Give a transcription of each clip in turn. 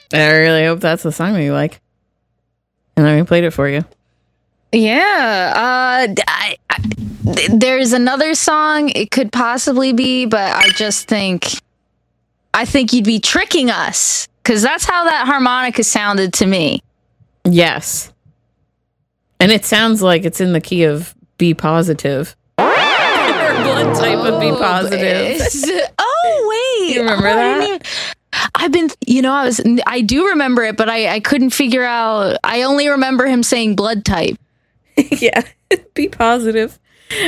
I really hope that's the song that you like. And then we played it for you. Yeah. There's another song it could possibly be, but I think you'd be tricking us, because that's how that harmonica sounded to me. Yes. And it sounds like it's in the key of B positive. Or blood type of B positive. Oh, wait. You remember that? I do remember it, but I couldn't figure out. I only remember him saying blood type. Yeah. B positive.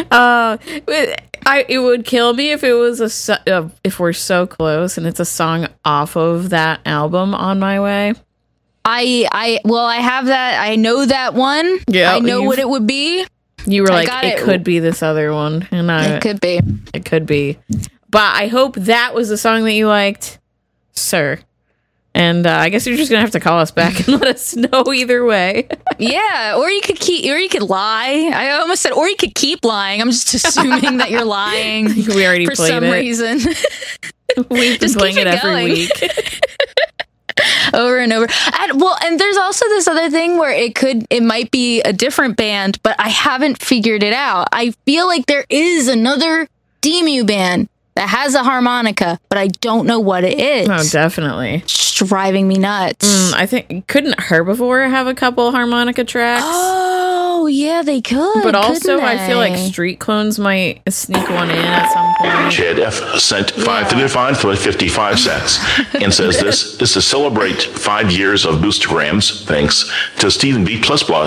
It would kill me if it was if we're so close and it's a song off of that album, On My Way. I have that. I know that one. Yeah, I know what it would be. You were like, it could be this other one, and it could be. It could be. But I hope that was the song that you liked, sir. And I guess you're just gonna have to call us back and let us know either way. Yeah, or you could lie. I almost said, or you could keep lying. I'm just assuming that you're lying. We already for played some it. reason. We've been playing it every week. Over and over. And there's also this other thing where it might be a different band, but I haven't figured it out. I feel like there is another Demu band that has a harmonica, but I don't know what it is. Oh, definitely. It's driving me nuts. I think, couldn't Herbivore have a couple harmonica tracks? Oh, yeah, they could. But also, I feel like Street Clones might sneak one in at some point. Chad F. sent 555 for 55 cents and says this is to celebrate 5 years of Boostergrams. Thanks to Stephen B++.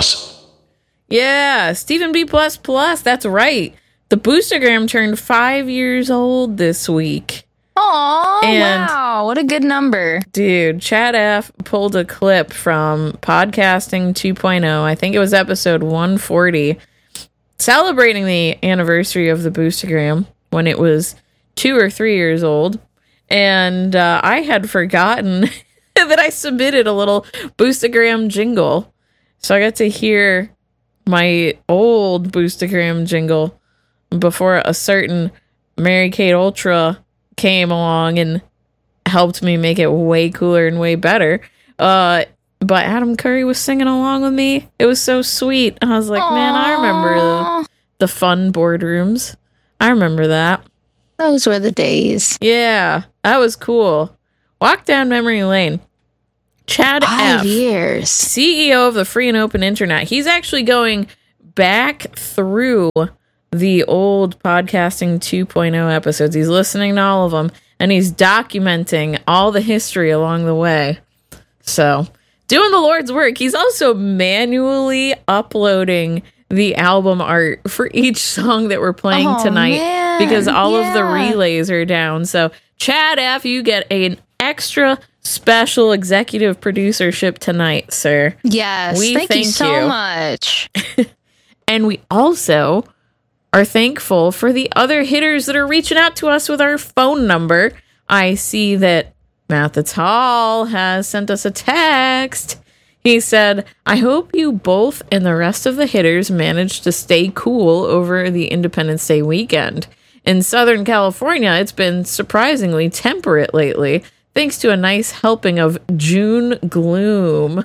Yeah, Stephen B++. That's right. The Boostergram turned 5 years old this week. Oh, wow. What a good number. Dude, Chad F. pulled a clip from Podcasting 2.0. I think it was episode 140, celebrating the anniversary of the Boostergram when it was 2 or 3 years old. And I had forgotten that I submitted a little Boostergram jingle. So I got to hear my old Boostergram jingle before a certain Mary Kate Ultra came along and helped me make it way cooler and way better. But Adam Curry was singing along with me. It was so sweet. I was like, man, I remember the fun boardrooms. I remember that. Those were the days. Yeah, that was cool. Walk down memory lane. Chad 5 F., years. CEO of the Free and Open Internet. He's actually going back through the old Podcasting 2.0 episodes. He's listening to all of them, and he's documenting all the history along the way. So, doing the Lord's work. He's also manually uploading the album art for each song that we're playing tonight, man. because all of the relays are down. So, Chad F., you get an extra special executive producership tonight, sir. Yes, thank you so much. And we also are thankful for the other hitters that are reaching out to us with our phone number. I see that Matt the Tall has sent us a text. He said, I hope you both and the rest of the hitters managed to stay cool over the Independence Day weekend. In Southern California, it's been surprisingly temperate lately, thanks to a nice helping of June gloom.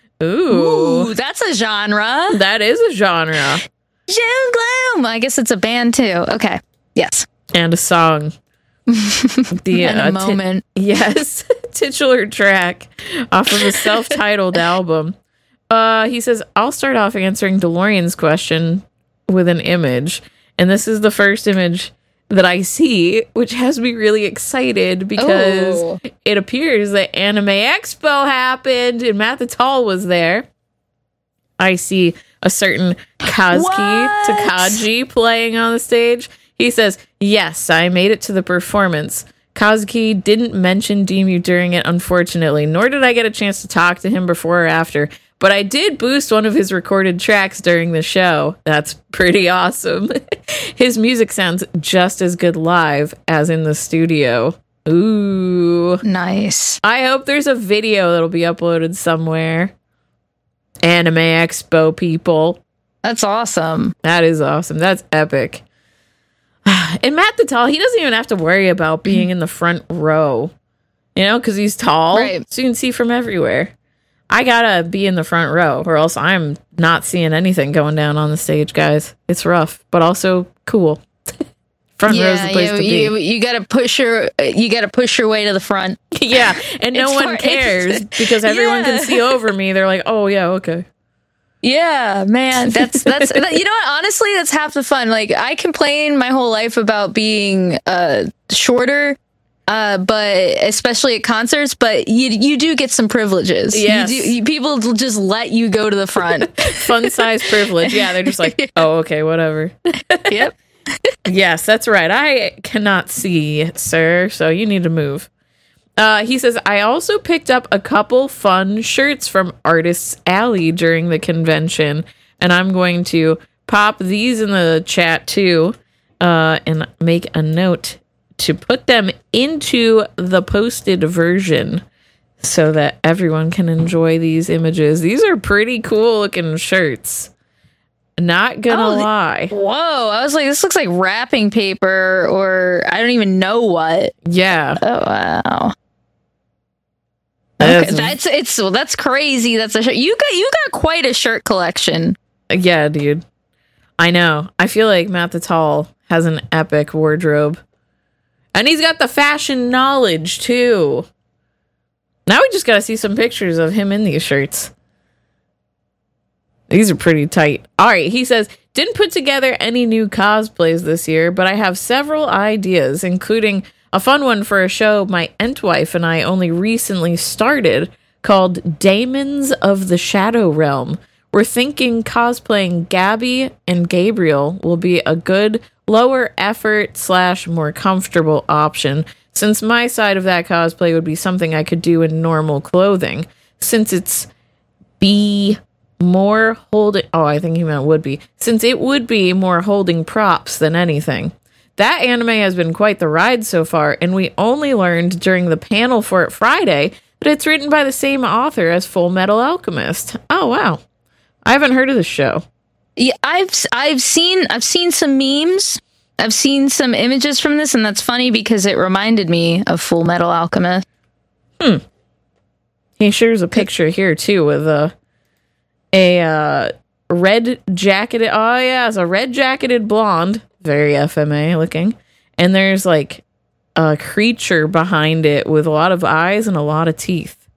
Ooh, that's a genre. That is a genre. June gloom. I guess it's a band too. Okay. Yes. And a song. And a moment. Yes. Titular track off of a self-titled album. He says, I'll start off answering DeLorean's question with an image. And this is the first image that I see, which has me really excited because it appears that Anime Expo happened and Matt the Tall was there. I see a certain Kazuki Takagi playing on the stage. He says, yes, I made it to the performance. Kazuki didn't mention Demu during it, unfortunately, nor did I get a chance to talk to him before or after, but I did boost one of his recorded tracks during the show. That's pretty awesome. His music sounds just as good live as in the studio. Ooh. Nice. I hope there's a video that'll be uploaded somewhere. Anime Expo people. That's awesome. That is awesome. That's epic. And Matt the Tall, he doesn't even have to worry about being in the front row. You know, because he's tall, Right. so you can see from everywhere. I gotta be in the front row, or else I'm not seeing anything going down on the stage, guys. It's rough, but also cool. Front row's the place to be. You gotta push your way to the front. Yeah, and no It's one hard- cares because everyone can see over me. They're like, "Oh yeah, okay." Yeah, man, that's you know what? Honestly, that's half the fun. Like I complain my whole life about being shorter. But especially at concerts, but you do get some privileges. Yes. People just let you go to the front. Fun size privilege. Yeah, they're just like, "Oh, okay, whatever." Yep. Yes, that's right. I cannot see, sir, so you need to move. He says, I also picked up a couple fun shirts from Artists Alley during the convention, and I'm going to pop these in the chat too, and make a note to put them into the posted version so that everyone can enjoy these images. These are pretty cool looking shirts. Not gonna lie. Whoa, I was like, this looks like wrapping paper, or I don't even know what. Yeah. Oh wow. That's- Okay, that's crazy. That's a shirt. You got quite a shirt collection. Yeah, dude. I know. I feel like Matt the Tall has an epic wardrobe. And he's got the fashion knowledge, too. Now we just gotta see some pictures of him in these shirts. These are pretty tight. All right, he says, didn't put together any new cosplays this year, but I have several ideas, including a fun one for a show my Entwife and I only recently started called Daemons of the Shadow Realm. We're thinking cosplaying Gabby and Gabriel will be a good lower effort / more comfortable option, since my side of that cosplay would be something I could do in normal clothing, since it's be more holding, I think he meant would be, since it would be more holding props than anything. That anime has been quite the ride so far, and we only learned during the panel for it Friday that it's written by the same author as Full Metal Alchemist. Oh wow, I haven't heard of this show. Yeah, I've seen some memes. I've seen some images from this, and that's funny because it reminded me of Full Metal Alchemist. He shares a picture here too with a red jacketed. Oh yeah, it's a red jacketed blonde, very FMA looking, and there's like a creature behind it with a lot of eyes and a lot of teeth.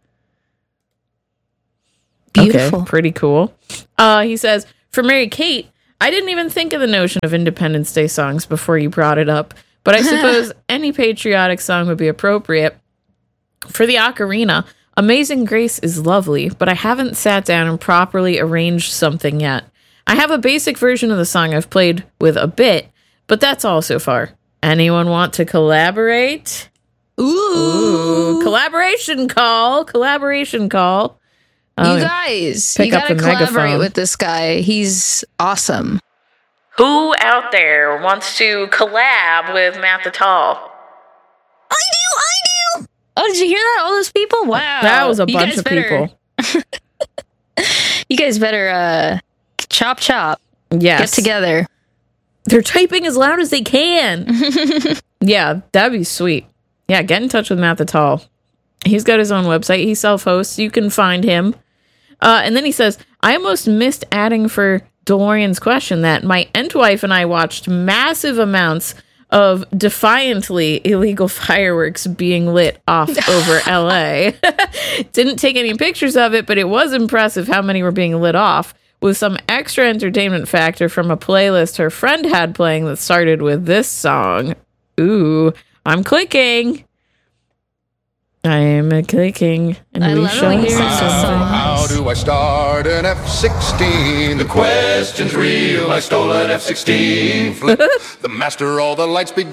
Beautiful. Okay, pretty cool. He says, for Mary Kate, I didn't even think of the notion of Independence Day songs before you brought it up, but I suppose any patriotic song would be appropriate. For the ocarina, Amazing Grace is lovely, but I haven't sat down and properly arranged something yet. I have a basic version of the song I've played with a bit, but that's all so far. Anyone want to collaborate? Ooh, collaboration call. You guys, pick you up gotta the collaborate megaphone. with this guy. He's awesome. Who out there wants to collab with Matt the Tall? I do. Oh, did you hear that? All those people? Wow. That was a You bunch guys of better- people. You guys better chop. Yes. Get together. They're typing as loud as they can. Yeah, that'd be sweet. Yeah, get in touch with Matt the Tall. He's got his own website. He self-hosts. You can find him. And then he says, I almost missed adding for DeLorean's question that my Entwife and I watched massive amounts of defiantly illegal fireworks being lit off over LA. Didn't take any pictures of it, but it was impressive how many were being lit off, with some extra entertainment factor from a playlist her friend had playing that started with this song. Ooh, I'm clicking. I am clicking, and I we love it shall when he hear says those something. songs. How do I start an F-16? The question's real. I stole an F-16. Flip the master, all the lights begin.